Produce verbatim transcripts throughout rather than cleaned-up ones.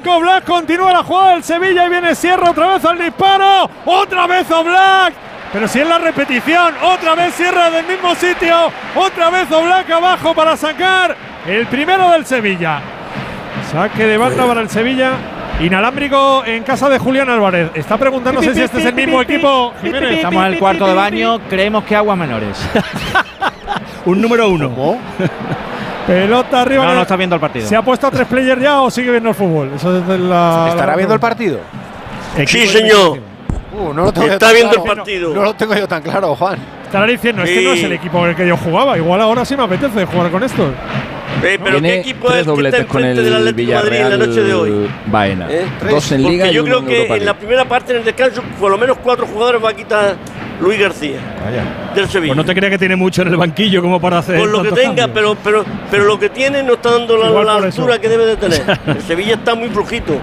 Oblak, Oblak, continúa la jugada del Sevilla y viene Sierra otra vez al disparo. Otra vez Oblak. Pero si es la repetición, otra vez Sierra del mismo sitio. Otra vez Oblak abajo para sacar el primero del Sevilla. Saque de banda para el Sevilla. Inalámbrico en casa de Julián Álvarez. Está preguntándose si este es el mismo equipo. Jiménez. Estamos en el cuarto de baño. Creemos que aguas menores. Un número uno. ¿Cómo? Pelota arriba. No, no está viendo el partido. ¿Se ha puesto a tres players ya o sigue viendo el fútbol? Eso es de la, ¿Estará la viendo el partido? Sí, señor. Uh, no lo tengo está yo viendo claro. el partido. No lo tengo yo tan claro, Juan. Estará diciendo, sí. es que no es el equipo con el que yo jugaba. Igual ahora sí me apetece jugar con estos. Eh, pero Tiene ¿qué equipo tres es que está dobletes con enfrente el del Atlético de Madrid en la noche de hoy? Baena. ¿Eh? Dos en Liga Porque y yo uno creo en que Europa en la League. primera parte, en el descanso, por lo menos cuatro jugadores va a quitar Luis García. Vaya. Del Sevilla. Pues no te creas que tiene mucho en el banquillo como para hacer. Con lo que tantos tenga, cambios. pero, pero, pero lo que tiene no está dando la, Igual la por altura eso. que debe de tener. El Sevilla está muy flojito.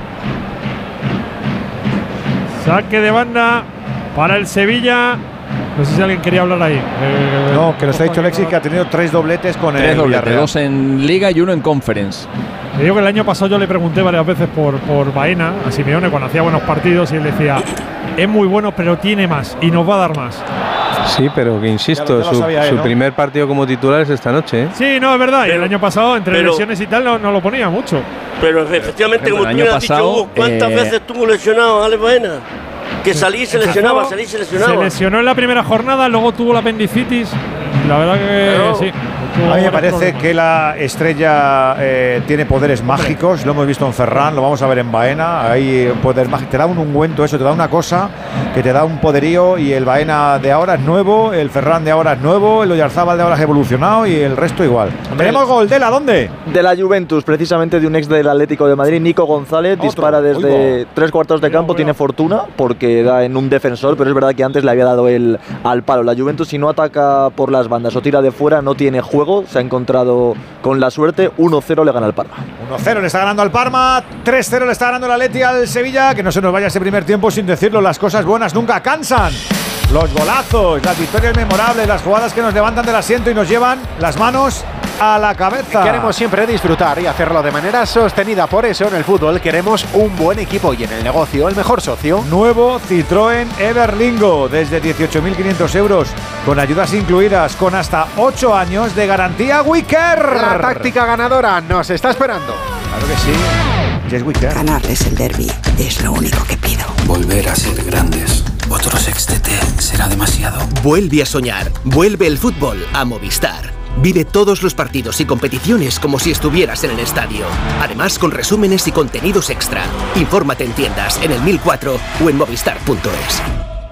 Saque de banda para el Sevilla. No sé si alguien quería hablar ahí. Eh, No, que nos ha dicho Lexi que ha tenido tres dobletes con Tres el dobletes, Villarreal. dos en Liga y uno en Conference. Te digo que el año pasado yo le pregunté varias veces por, por Baena a Simeone cuando hacía buenos partidos y él decía, es muy bueno pero tiene más y nos va a dar más. Sí, pero que insisto, Ya lo- ya lo su, sabía él, su ¿no? primer partido como titular es esta noche, ¿eh? Sí, no, es verdad. y Pero- el año pasado, entre pero- lesiones y tal, no, no lo ponía mucho. Pero efectivamente, Por como tú ejemplo, el me año has dicho, pasado, Hugo, ¿cuántas eh, veces estuvo lesionado Alex Baena? Que salí y se lesionaba, salí y se lesionaba. Se lesionó en la primera jornada, luego tuvo la apendicitis. La verdad que Claro. sí. A mí me parece que la estrella eh, tiene poderes mágicos. Lo hemos visto en Ferran, lo vamos a ver en Baena. Hay poderes mágicos. Te da un ungüento, eso, te da una cosa que te da un poderío. Y el Baena de ahora es nuevo, el Ferran de ahora es nuevo, el Oyarzábal de ahora es evolucionado y el resto igual. Tenemos gol de la ¿dónde? De la Juventus, precisamente de un ex del Atlético de Madrid, Nico González. Otro. Dispara desde Oigo. tres cuartos de Cuidado, campo. cuidado. Tiene fortuna porque da en un defensor, pero es verdad que antes le había dado el al palo. La Juventus, si no ataca por las bandas o tira de fuera, no tiene juego. Se ha encontrado con la suerte. uno cero le gana el Parma. uno cero le está ganando al Parma, tres cero le está ganando el Atleti al Sevilla. Que no se nos vaya ese primer tiempo sin decirlo, las cosas buenas nunca cansan. Los golazos, las victorias memorables, las jugadas que nos levantan del asiento y nos llevan las manos a la cabeza. Queremos siempre disfrutar y hacerlo de manera sostenida. Por eso en el fútbol queremos un buen equipo y en el negocio el mejor socio. Nuevo Citroën Everlingo desde dieciocho mil quinientos euros con ayudas incluidas con hasta ocho años de garantía Wicker. La táctica ganadora nos está esperando. Claro que sí. Yes, Wicker. Ganarles el derbi es lo único que pido. Volver a ser grandes. Otro sextete será demasiado. Vuelve a soñar. Vuelve el fútbol a Movistar. Vive todos los partidos y competiciones como si estuvieras en el estadio. Además, con resúmenes y contenidos extra. Infórmate en tiendas, en el mil cuatro o en movistar punto es.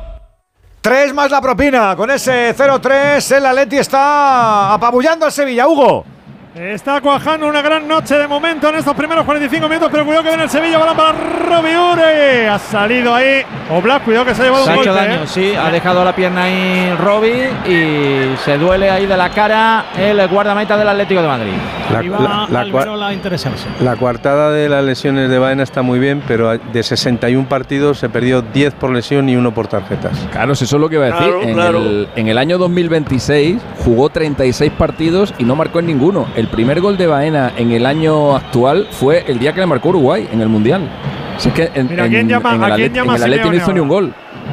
Tres más la propina. Con ese cero tres el Atleti está apabullando al Sevilla. Hugo. Está cuajando una gran noche de momento en estos primeros cuarenta y cinco minutos, pero cuidado que viene el Sevilla, balón para Robbie Ure. Ha salido ahí Oblak, cuidado que se ha llevado Se un ha hecho golpe. daño, ¿eh? sí, ha dejado la pierna ahí Robbie y se duele ahí de la cara el guardameta del Atlético de Madrid. La, Iba la- la cua- Alberola a interesarse. la coartada de las lesiones de Baena está muy bien, pero de sesenta y uno partidos se perdió diez por lesión y uno por tarjetas. Claro, eso es lo que iba a decir. Claro, en, claro. El, en el año dos mil veintiséis jugó treinta y seis partidos y no marcó en ninguno. El primer gol de Baena en el año actual fue el día que le marcó Uruguay en el Mundial. Si es que en, Mira, en- ¿quién llama- en a el, quién Atlet- llama en el Atleti no Simeone hizo ni un ahora? gol.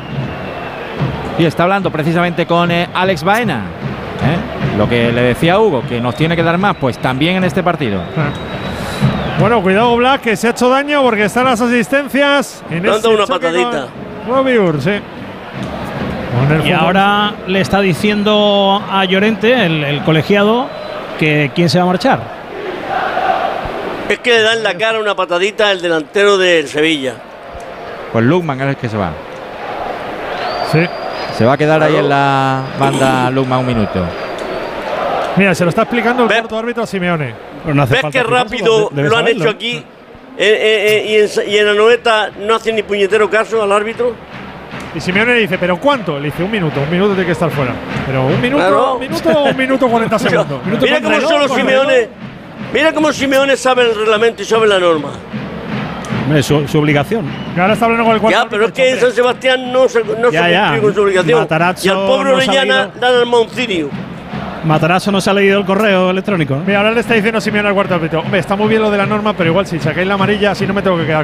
Y está hablando precisamente con eh, Alex Baena. ¿eh? Lo que le decía Hugo, que nos tiene que dar más, pues también en este partido. Bueno, cuidado Oblak, que se ha hecho daño porque están las asistencias. En Le han ese dado una choque patadita. con Robbie Ure, sí. Con el Y fútbol. ahora le está diciendo a Llorente, el, el colegiado, que quién se va a marchar. Es que le da en la cara una patadita al delantero del Sevilla. Pues Lukman es el que se va. Sí. Se va a quedar ahí Claro. en la banda Lukman un minuto. Mira, se lo está explicando el Ve- cuarto árbitro a Simeone. Pero no hace ¿Ves falta qué rápido explicárselo, debe lo han saberlo. hecho aquí? Eh, eh, eh, y, en, y en la noeta no hacen ni puñetero caso al árbitro. Y Simeone le dice, ¿pero cuánto? Le dice, un minuto, un minuto tiene que estar fuera. Pero un minuto, Claro. un minuto o un minuto cuarenta segundos. Minuto Mira cómo cuarenta, son los ¿no? Simeone. Mira cómo Simeone sabe el reglamento y sabe la norma. Hombre, su, su obligación. Y ahora está hablando con el cuarto Ya, pero es árbitro, que en hombre. San Sebastián no se, no Ya, se ya. cumplió con su obligación. Matarazzo Y al pobre no se ha Orellana leído. dan al Moncinio. Matarazzo no se ha leído el correo electrónico. ¿no? Mira, ahora le está diciendo Simeone al cuarto árbitro, hombre, está muy bien lo de la norma, pero igual si sacáis la amarilla, así no me tengo que quedar